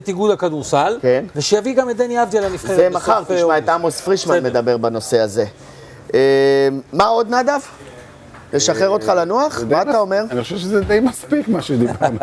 איגוד הכדורסל, כן. ושיביא גם את דני אבדיה לנבחרת. זה מחר, תשמע את עמוס פרישמן מדבר בנושא הזה. מה עוד נדב? לשחרר אותך לנוח? מה אתה אומר? אני חושב שזה די מספיק מה שדיברנו.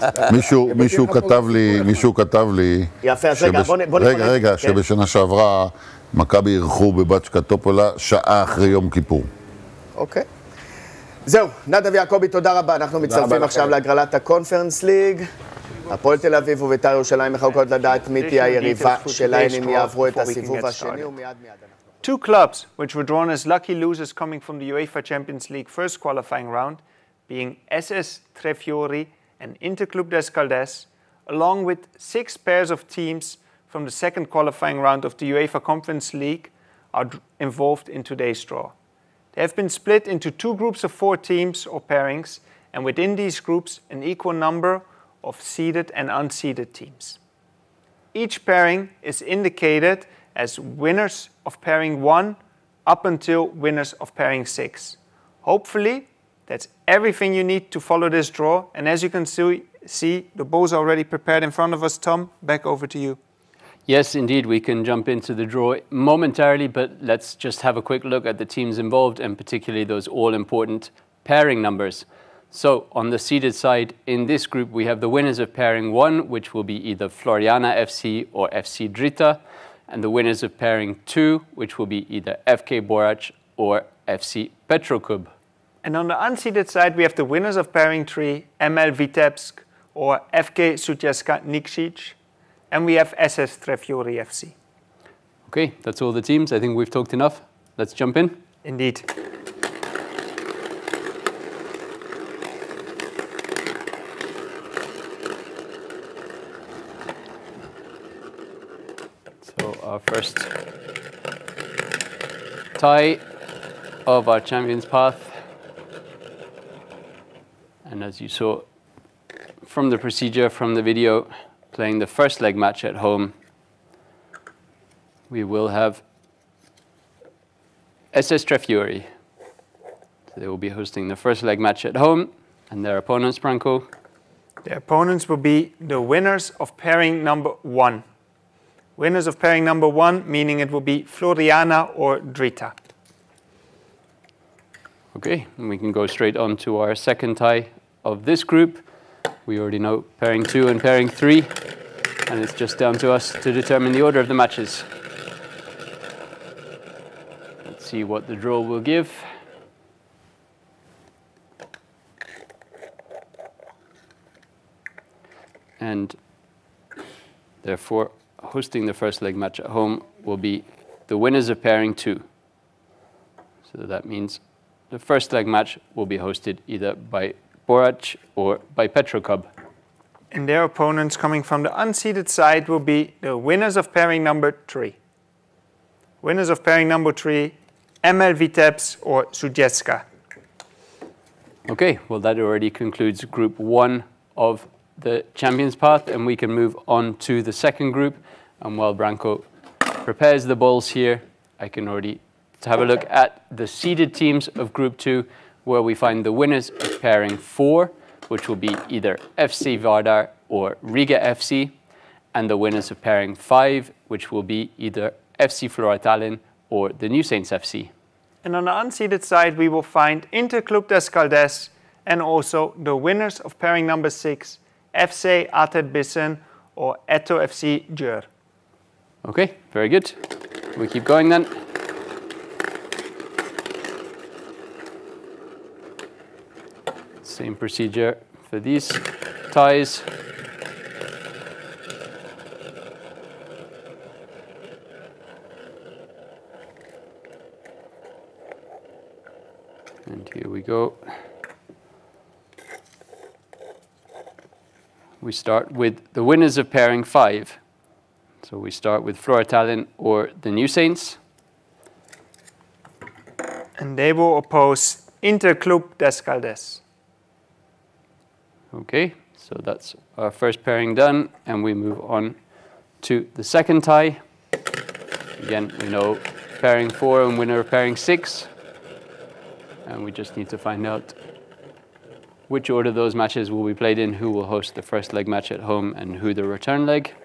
מישהו כתב לי... יפה, אז רגע, שבשנה שעברה מכבי אירחו בבצ'קה טופולה שעה אחרי יום כיפור. אוקיי. זהו, נדב יעקבי, תודה רבה. אנחנו מצטרפים עכשיו להגרלת הקונפרנס ליג. הפועל תל אביב ובית"ר ירושלים מחכות לדעת מי תהיה היריבה שלהן אם יעברו את הסיבוב השני ומיד. Two clubs which were drawn as lucky losers coming from the UEFA Champions League first qualifying round, being SS Trefiori and Interclub Descaldes, along with 6 pairs of teams from the second qualifying round of the UEFA Conference League, are involved in today's draw. They have been split into 2 groups of 4 teams or pairings, and within these groups an equal number of seeded and unseeded teams. Each pairing is indicated as winners of pairing 1 up until winners of pairing 6. Hopefully, that's everything you need to follow this draw. And as you can see, the bowls are already prepared in front of us. Tom, back over to you. Yes, indeed, we can jump into the draw momentarily, but let's just have a quick look at the teams involved and particularly those all-important pairing numbers. So, on the seeded side, in this group, we have the winners of pairing 1, which will be either Floriana FC or FC Drita, and the winners of pairing 2, which will be either FK Borac or FC Petrokub. And on the unseeded side, we have the winners of pairing 3, ML Vitebsk or FK Sutjeska Nikšić, and we have SS Trefiori FC. Okay, that's all the teams. I think we've talked enough. Let's jump in. Indeed. Our first tie of our Champions Path. And as you saw from the procedure, from the video, playing the first leg match at home, we will have SS Trefiori. So they will be hosting the first leg match at home, and their opponents, Branko? Their opponents will be the winners of pairing number 1. Winners of pairing number 1, meaning it will be Floriana or Drita. Okay, and we can go straight on to our second tie of this group. We already know pairing 2 and pairing 3, and it's just down to us to determine the order of the matches. Let's see what the draw will give. And therefore, hosting the first leg match at home will be the winners of pairing 2. So that means the first leg match will be hosted either by Borac or by Petrokub. And their opponents coming from the unseeded side will be the winners of pairing number 3. Winners of pairing number 3, ML Vitebsk or Sutjeska. Okay, well that already concludes group 1 of the Champions Path, and we can move on to the second group. And while Branko prepares the bowls here, I can already have a look at the seeded teams of Group 2, where we find the winners of pairing 4, which will be either FC Vardar or Riga FC, and the winners of pairing 5, which will be either FC Flora Tallinn or the New Saints FC. And on the unseeded side, we will find Interclub Descaldes and also the winners of pairing number 6, FC Atet Bissen or Eto FC Gjør. Okay, very good. We keep going then. Same procedure for these ties. And here we go. We start with the winners of pairing 5. So we start with Flora Tallinn or the New Saints. And they will oppose Interclub Descaldes. Okay, so that's our first pairing done, and we move on to the second tie. Again, we know pairing 4 and winner of pairing 6. And we just need to find out which order those matches will be played in, who will host the first leg match at home and who the return leg.